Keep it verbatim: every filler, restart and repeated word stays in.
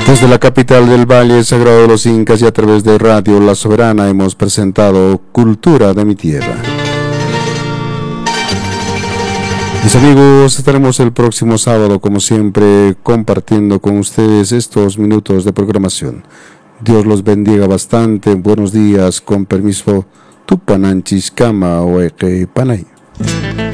Desde la capital del Valle Sagrado de los Incas y a través de Radio La Soberana hemos presentado Cultura de mi Tierra. Mis amigos, estaremos el próximo sábado, como siempre, compartiendo con ustedes estos minutos de programación. Dios los bendiga bastante. Buenos días, con permiso. Tupananchis Kama Oeke Panay.